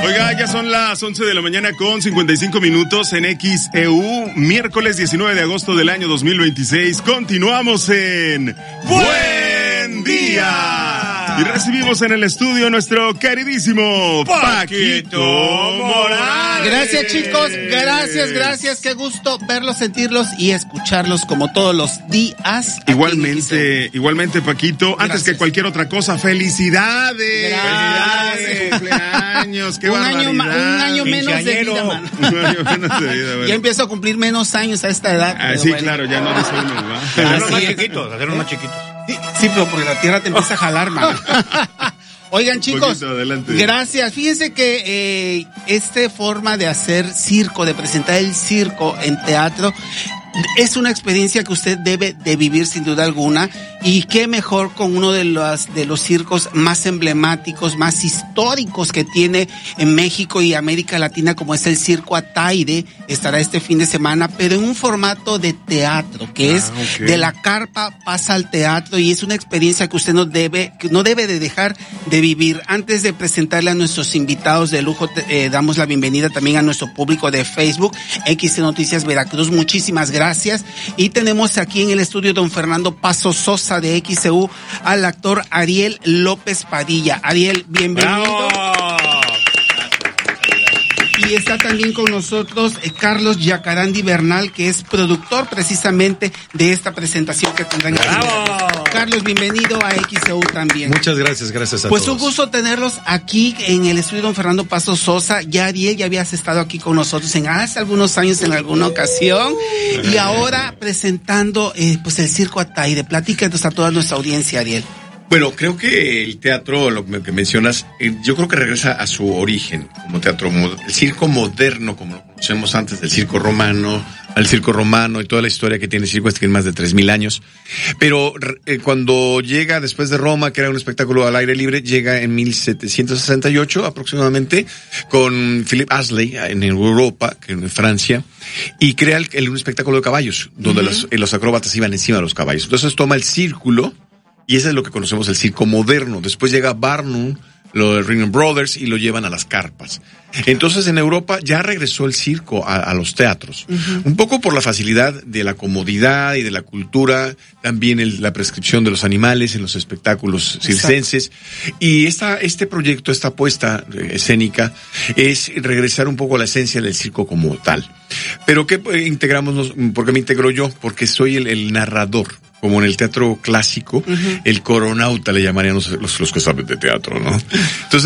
Oiga, ya son las 11 de la mañana con 55 minutos en XEU, miércoles 19 de agosto del año 2026. Continuamos en Buen Día. Y recibimos en el estudio nuestro queridísimo Paquito Morales. Gracias, chicos, gracias, qué gusto verlos, sentirlos y escucharlos como todos los días. Igualmente, Paquito, gracias. Antes que cualquier otra cosa, felicidades. Gracias. Cumpleaños, qué un barbaridad. año menos de vida, mano. Un año menos de vida, bueno. Ya empiezo a cumplir menos años a esta edad. Sí, bueno. Claro, ya no eres uno, ¿va? Hacerlos más chiquitos. Sí, pero porque la tierra te empieza a jalar, mano. Oigan, chicos, gracias. Fíjense que esta forma de hacer circo, de presentar el circo en teatro, es una experiencia que usted debe de vivir sin duda alguna, y qué mejor con uno de los circos más emblemáticos, más históricos que tiene en México y América Latina, como es el Circo Ataide. Estará este fin de semana, pero en un formato de teatro, que es de la carpa pasa al teatro, y es una experiencia que usted no debe de dejar de vivir. Antes de presentarle a nuestros invitados de lujo, damos la bienvenida también a nuestro público de Facebook, XE Noticias Veracruz. Muchísimas gracias. Y tenemos aquí en el estudio don Fernando Paso Sosa de XEU al actor Ariel López Padilla. Ariel, bienvenido. ¡Bravo! Y está también con nosotros Carlos Yacarandi Bernal, que es productor precisamente de esta presentación que tendrán. ¡Bravo! Carlos, bienvenido a XEU también. Muchas gracias a pues todos. Un gusto tenerlos aquí en el estudio don Fernando Paso Sosa. Ya Ariel, ya habías estado aquí con nosotros hace algunos años en alguna ocasión, y ahora presentando pues el Circo Ataide. Platícanos a toda nuestra audiencia, Ariel. Bueno, creo que el teatro, lo que mencionas, yo creo que regresa a su origen como teatro, el circo moderno, como lo conocemos antes del circo romano, al circo romano y toda la historia que tiene el circo, que tiene más de 3,000 años. Pero cuando llega después de Roma, que era un espectáculo al aire libre, llega en 1768 aproximadamente, con Philip Astley en Europa, en Francia, y crea un espectáculo de caballos, donde los acróbatas iban encima de los caballos. Entonces toma el círculo, y eso es lo que conocemos el circo moderno. Después llega Barnum, lo de Ringling Brothers, y lo llevan a las carpas. Entonces en Europa ya regresó el circo a los teatros. Un poco por la facilidad de la comodidad y de la cultura, también la prescripción de los animales en los espectáculos circenses. Y este proyecto, esta apuesta escénica, es regresar un poco a la esencia del circo como tal. Pero ¿qué integramos? ¿Por qué me integro yo? Porque soy el narrador. Como en el teatro clásico, el coronauta le llamarían los que saben de teatro, ¿no? Entonces